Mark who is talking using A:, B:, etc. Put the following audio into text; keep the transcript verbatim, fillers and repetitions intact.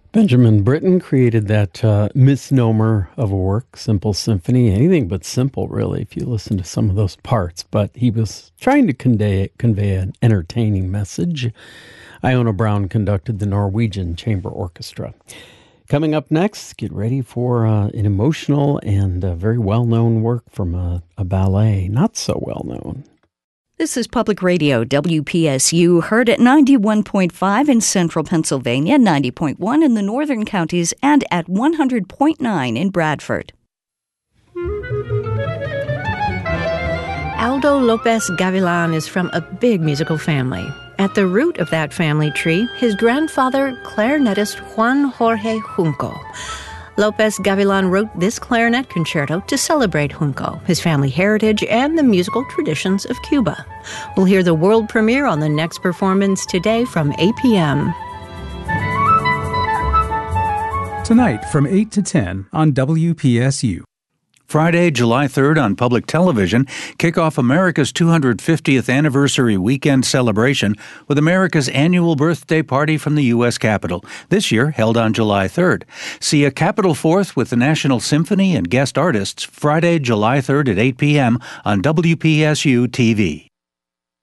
A: Benjamin Britten created that uh, misnomer of a work, Simple Symphony. Anything but simple, really, if you listen to some of those parts. But he was trying to convey, convey an entertaining message. Iona Brown conducted the Norwegian Chamber Orchestra. Coming up next, get ready for uh, an emotional and uh, very well-known work from a, a ballet, not so well-known.
B: This is Public Radio, W P S U, heard at ninety-one point five in central Pennsylvania, ninety point one in the northern counties, and at one hundred point nine in Bradford.
C: Aldo Lopez Gavilan is from a big musical family. At the root of that family tree, his grandfather, clarinetist Juan Jorge Junco. Lopez Gavilan wrote this clarinet concerto to celebrate Junco, his family heritage, and the musical traditions of Cuba. We'll hear the world premiere on the next performance today from eight p.m.
D: Tonight from eight to ten on W P S U.
E: Friday, July third on public television, kick off America's two hundred fiftieth anniversary weekend celebration with America's annual birthday party from the U S Capitol, this year held on July third. See a Capitol Fourth with the National Symphony and guest artists Friday, July third at eight p.m. on W P S U T V.